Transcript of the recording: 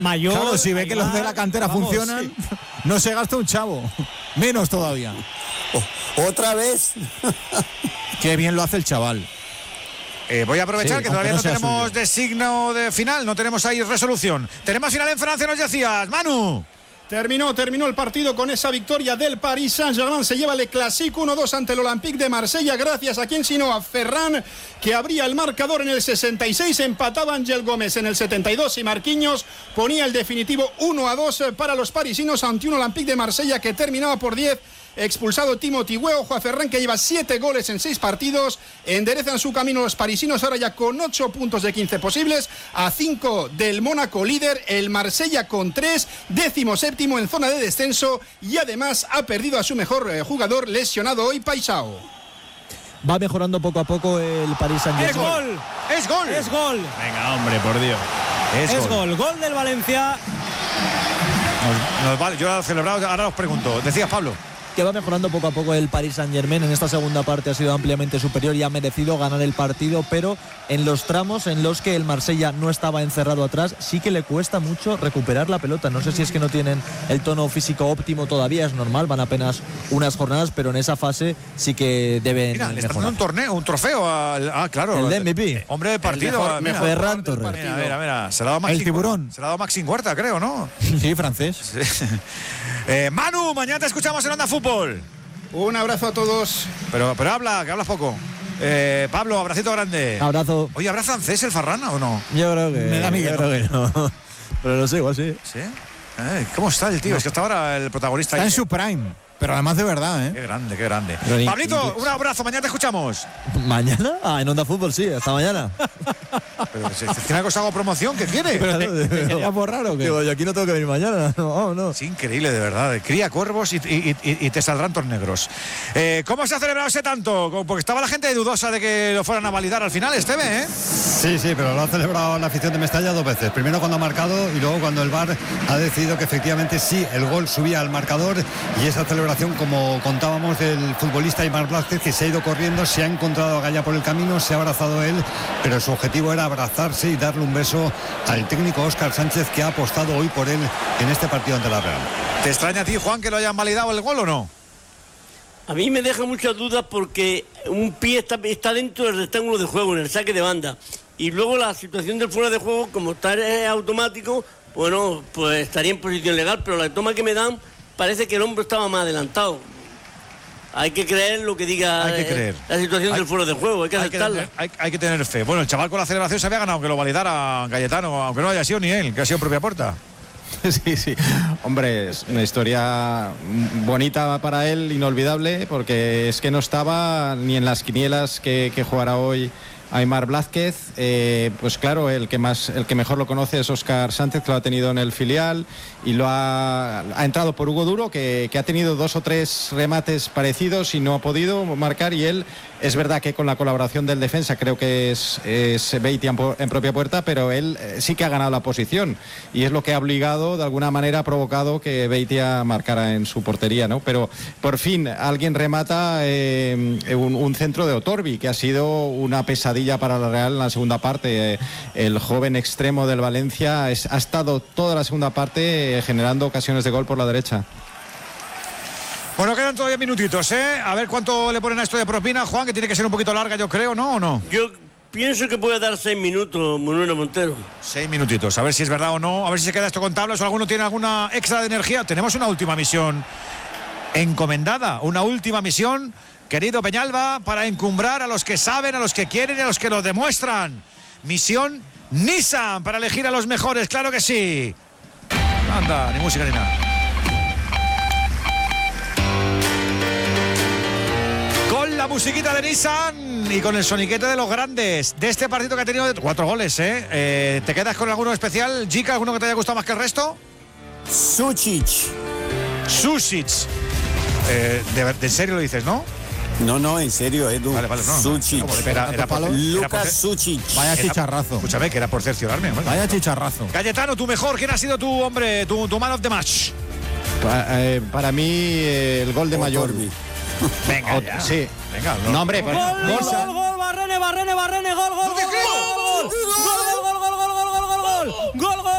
mayor. Claro, si ve que los de la cantera funcionan, sí, no se gasta un chavo. Menos todavía. ¿Otra vez? Qué bien lo hace el chaval. Voy a aprovechar sí, que todavía no tenemos suyo. Designo de final, no tenemos ahí resolución. Tenemos final en Francia, nos decías, Manu. Terminó el partido con esa victoria del Paris Saint-Germain. Se lleva el Clásico 1-2 ante el Olympique de Marsella. Gracias a quien sino a Ferran, que abría el marcador en el 66. Empataba Ángel Gómez en el 72 y Marquinhos ponía el definitivo 1-2 para los parisinos ante un Olympique de Marsella que terminaba por 10. Expulsado Timothy Weah. Juan Ferran, que lleva 7 goles en 6 partidos, enderezan su camino los parisinos, ahora ya con 8 puntos de 15 posibles, a 5 del Mónaco líder, el Marsella con 3, 17º en zona de descenso, y además ha perdido a su mejor jugador, lesionado hoy, Paisao. Va mejorando poco a poco el Paris Saint-Germain. ¡Es gol! ¡Es gol! Venga, hombre, por Dios. Es gol. Gol del Valencia. Vale, yo he celebrado, ahora os pregunto. Decías, Pablo. Que va mejorando poco a poco el Paris Saint-Germain. En esta segunda parte ha sido ampliamente superior y ha merecido ganar el partido, pero en los tramos en los que el Marsella no estaba encerrado atrás, sí que le cuesta mucho recuperar la pelota. No sé si es que no tienen el tono físico óptimo todavía, es normal, van apenas unas jornadas, pero en esa fase sí que deben Mira, le está mejorar. dando un trofeo claro. El de MVP. Hombre de partido. Mejor Ferran Torres. Mira. Se la ha dado Maxi, el tiburón. Se la ha dado Maxi Huerta, creo, ¿no? Sí, francés. Sí. Manu, mañana te escuchamos en Onda Fútbol. Un abrazo a todos. Pero habla, que hablas poco. Pablo, abracito grande. Abrazo. Oye, ¿habrá francés el Ferran o no? Yo creo que me da miedo. Creo que no. Pero lo sé, igual sí. ¿Sí? ¿Cómo está el tío? Es que hasta ahora el protagonista. Está en su prime. Pero además de verdad, ¿eh? Qué grande, qué grande. Pero Pablito, un abrazo, mañana te escuchamos. ¿Mañana? En Onda Fútbol sí, hasta mañana. Pero tiene algo, hago promoción, ¿qué quiere? ¿Te querías borrar o qué? Digo, yo aquí no tengo que venir mañana. No. Es increíble, de verdad. Cría cuervos y te saldrán tornegros. ¿Cómo se ha celebrado ese tanto? Porque estaba la gente dudosa de que lo fueran a validar al final, Esteve, ¿eh? Sí, pero lo ha celebrado la afición de Mestalla 2 veces. Primero cuando ha marcado y luego cuando el VAR ha decidido que efectivamente sí, el gol subía al marcador, y esa celebración, como contábamos, del futbolista Aimar Blázquez, que se ha ido corriendo, se ha encontrado a Gaya por el camino, se ha abrazado él, pero su objetivo era abrazarse y darle un beso al técnico Óscar Sánchez, que ha apostado hoy por él en este partido ante la Real. ¿Te extraña a ti, Juan, que lo hayan validado el gol o no? A mí me deja muchas dudas porque un pie está dentro del rectángulo de juego, en el saque de banda, y luego la situación del fuera de juego, como está automático, bueno, pues estaría en posición legal, pero la toma que me dan parece que el hombro estaba más adelantado. Hay que creer lo que diga la situación del fuera de juego, hay que aceptarla. Hay que tener fe. Bueno, el chaval con la celebración se había ganado, aunque lo validara Cayetano, aunque no haya sido ni él, que ha sido propia puerta. Sí. Hombre, es una historia bonita para él, inolvidable, porque es que no estaba ni en las quinielas que jugará hoy Aimar Blázquez. Pues claro, el que mejor lo conoce es Óscar Sánchez, que lo ha tenido en el filial y lo ha entrado por Hugo Duro, que ha tenido 2 o 3 remates parecidos y no ha podido marcar, y él, es verdad que con la colaboración del defensa, creo que es Beitia en propia puerta, pero él sí que ha ganado la posición, y es lo que ha obligado, de alguna manera ha provocado que Beitia marcara en su portería, ¿no? Pero por fin alguien remata un centro de Otorbi, que ha sido una pesadilla para la Real en la segunda parte. El joven extremo del Valencia ha estado toda la segunda parte generando ocasiones de gol por la derecha. Bueno, quedan todavía minutitos, ¿eh? A ver cuánto le ponen a esto de propina, Juan, que tiene que ser un poquito larga, yo creo, ¿no? ¿O no? Yo pienso que puede dar 6 minutos, Manuel Montero. 6 minutitos, a ver si es verdad o no, a ver si se queda esto con tablas o alguno tiene alguna extra de energía. Tenemos una última misión encomendada, una última misión, querido Peñalba, para encumbrar a los que saben, a los que quieren y a los que lo demuestran. Misión Nissan, para elegir a los mejores, claro que sí. Anda, ni música ni nada. Con la musiquita de Nissan y con el soniquete de los grandes de este partido que ha tenido 4 goles, ¿eh? ¿Te quedas con alguno especial, Jica? ¿Alguno que te haya gustado más que el resto? Sušić. ¿De serio lo dices, no? No, en serio, Edu. Vale, no. Sušić. Lucas Sušić. Vaya chicharrazo. Escúchame, que era por cerciorarme. Bueno. Vaya chicharrazo. Cayetano, tú mejor. ¿Quién ha sido tu hombre, tu man of the match? Para mí, el gol de Mayor. Venga, ya. Sí. Venga, no, hombre. Gol, Barrene, gol.